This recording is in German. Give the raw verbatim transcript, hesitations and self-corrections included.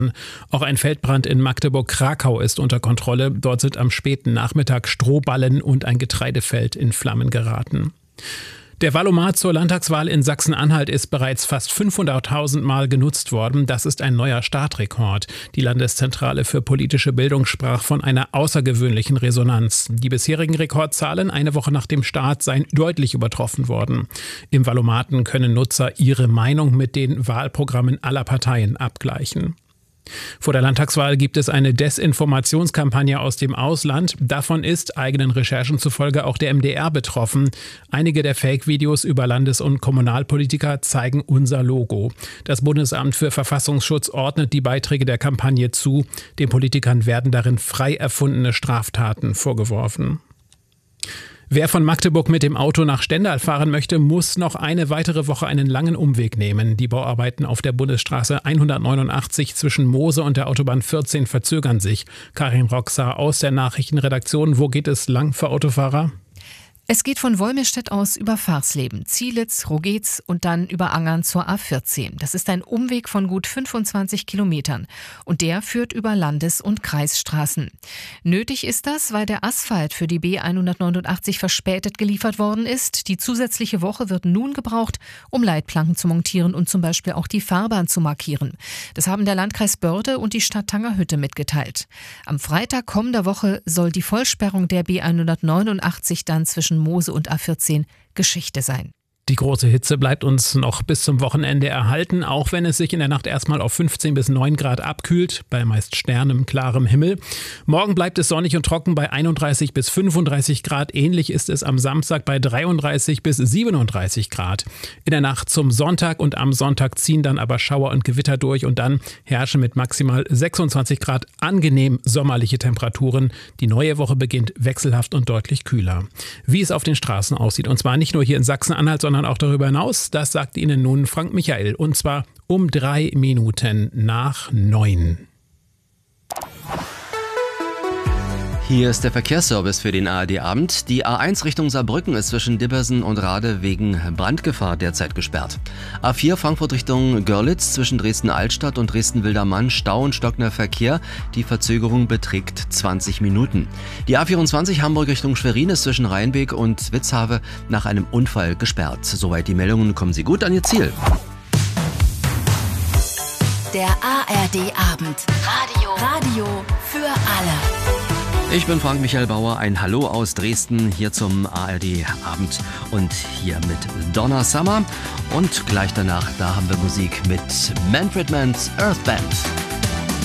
Auch ein Feldbrand in Magdeburg-Krakau ist unter Kontrolle. Dort sind am späten Nachmittag Strohballen und ein Getreidefeld in Flammen geraten. Der Valomat zur Landtagswahl in Sachsen-Anhalt ist bereits fast fünfhunderttausend Mal genutzt worden. Das ist ein neuer Startrekord. Die Landeszentrale für politische Bildung sprach von einer außergewöhnlichen Resonanz. Die bisherigen Rekordzahlen eine Woche nach dem Start seien deutlich übertroffen worden. Im Valomaten können Nutzer ihre Meinung mit den Wahlprogrammen aller Parteien abgleichen. Vor der Landtagswahl gibt es eine Desinformationskampagne aus dem Ausland. Davon ist eigenen Recherchen zufolge auch der M D R betroffen. Einige der Fake-Videos über Landes- und Kommunalpolitiker zeigen unser Logo. Das Bundesamt für Verfassungsschutz ordnet die Beiträge der Kampagne zu. Den Politikern werden darin frei erfundene Straftaten vorgeworfen. Wer von Magdeburg mit dem Auto nach Stendal fahren möchte, muss noch eine weitere Woche einen langen Umweg nehmen. Die Bauarbeiten auf der Bundesstraße hundertneunundachtzig zwischen Moose und der Autobahn vierzehn verzögern sich. Karin Roxar aus der Nachrichtenredaktion. Wo geht es lang für Autofahrer? Es geht von Wolmirstedt aus über Farsleben, Zielitz, Rogetz und dann über Angern zur A vierzehn. Das ist ein Umweg von gut fünfundzwanzig Kilometern und der führt über Landes- und Kreisstraßen. Nötig ist das, weil der Asphalt für die B hundertneunundachtzig verspätet geliefert worden ist. Die zusätzliche Woche wird nun gebraucht, um Leitplanken zu montieren und zum Beispiel auch die Fahrbahn zu markieren. Das haben der Landkreis Börde und die Stadt Tangerhütte mitgeteilt. Am Freitag kommender Woche soll die Vollsperrung der B hundertneunundachtzig dann zwischen Moose und A vierzehn Geschichte sein. Die große Hitze bleibt uns noch bis zum Wochenende erhalten, auch wenn es sich in der Nacht erstmal auf fünfzehn bis neun Grad abkühlt, bei meist sternem, klarem Himmel. Morgen bleibt es sonnig und trocken bei einunddreißig bis fünfunddreißig Grad. Ähnlich ist es am Samstag bei dreiunddreißig bis siebenunddreißig Grad. In der Nacht zum Sonntag und am Sonntag ziehen dann aber Schauer und Gewitter durch und dann herrschen mit maximal sechsundzwanzig Grad angenehm sommerliche Temperaturen. Die neue Woche beginnt wechselhaft und deutlich kühler. Wie es auf den Straßen aussieht, und zwar nicht nur hier in Sachsen-Anhalt, sondern auch darüber hinaus, das sagt Ihnen nun Frank Michael, und zwar um drei Minuten nach neun. Hier ist der Verkehrsservice für den A R D-Abend. Die A eins Richtung Saarbrücken ist zwischen Dibbersen und Rade wegen Brandgefahr derzeit gesperrt. A vier Frankfurt Richtung Görlitz zwischen Dresden-Altstadt und Dresden-Wildermann Stau und stockender Verkehr. Die Verzögerung beträgt zwanzig Minuten. Die A vierundzwanzig Hamburg Richtung Schwerin ist zwischen Rheinbeek und Witzhave nach einem Unfall gesperrt. Soweit die Meldungen, kommen Sie gut an Ihr Ziel. Der A R D-Abend. Radio. Radio für alle. Ich bin Frank Michael Bauer, ein Hallo aus Dresden hier zum A R D-Abend und hier mit Donna Summer und gleich danach, da haben wir Musik mit Manfred Mann's Earth Band.